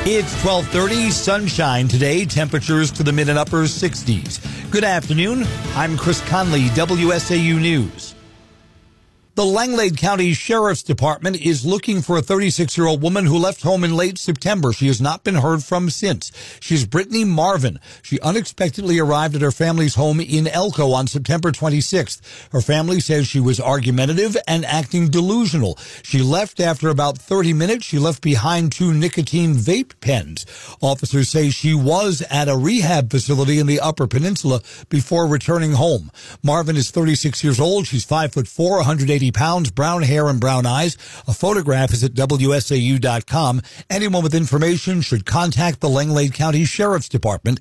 It's 12:30, sunshine today, temperatures to the mid and upper 60s. Good afternoon, I'm Chris Conley, WSAU News. The Langlade County Sheriff's Department is looking for a 36-year-old woman who left home in late September. She has not been heard from since. She's Brittany Marvin. She unexpectedly arrived at her family's home in Elko on September 26th. Her family says she was argumentative and acting delusional. She left after about 30 minutes. She left behind 2 nicotine vape pens. Officers say she was at a rehab facility in the Upper Peninsula before returning home. Marvin is 36 years old. She's 5'4", 180 pounds, brown hair and brown eyes. A photograph is at WSAU.com. Anyone with information should contact the Langlade County Sheriff's Department,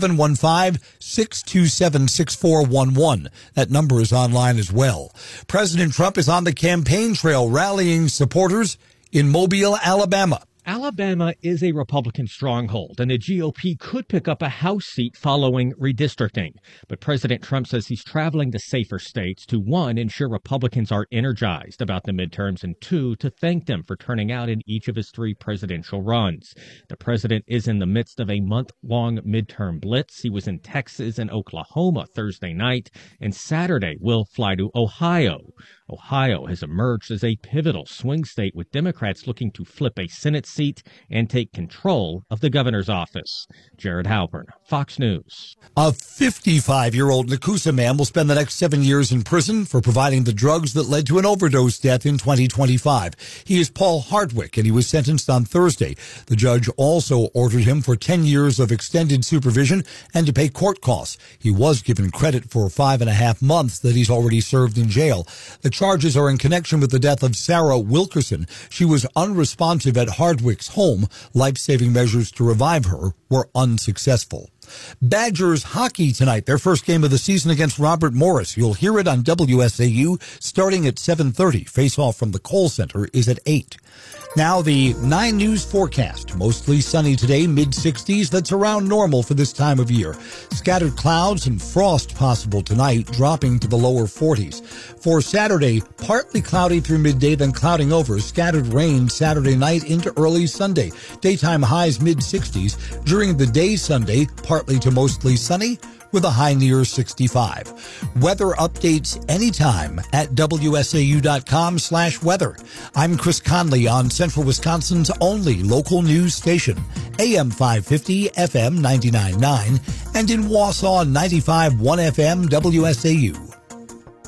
715-627-6411. That number is online as well. President Trump is on the campaign trail rallying supporters in Mobile, Alabama. Alabama is a Republican stronghold, and the GOP could pick up a House seat following redistricting. But President Trump says he's traveling to safer states to, 1, ensure Republicans are energized about the midterms, and 2, to thank them for turning out in each of his 3 presidential runs. The president is in the midst of a month-long midterm blitz. He was in Texas and Oklahoma Thursday night, and Saturday will fly to Ohio. Ohio has emerged as a pivotal swing state, with Democrats looking to flip a Senate seat and take control of the governor's office. Jared Halpern, Fox News. A 55-year-old Nakusa man will spend the next 7 years in prison for providing the drugs that led to an overdose death in 2025. He is Paul Hardwick, and he was sentenced on Thursday. The judge also ordered him for 10 years of extended supervision and to pay court costs. He was given credit for 5.5 months that he's already served in jail. The charges are in connection with the death of Sarah Wilkerson. She was unresponsive at Hardwick's home. Life-saving measures to revive her were unsuccessful. Badgers hockey tonight, their first game of the season against Robert Morris. You'll hear it on WSAU starting at 7:30. Face-off from the Kohl Center is at 8. Now the 9 News forecast. Mostly sunny today, mid-60s. That's around normal for this time of year. Scattered clouds and frost possible tonight, dropping to the lower 40s. For Saturday, partly cloudy through midday, then clouding over. Scattered rain Saturday night into early Sunday. Daytime highs mid-60s. During the day Sunday, partly to mostly sunny, with a high near 65. Weather updates anytime at WSAU.com/weather. I'm Chris Conley on Central Wisconsin's only local news station, AM 550, FM 99.9, and in Wausau 95.1 FM WSAU.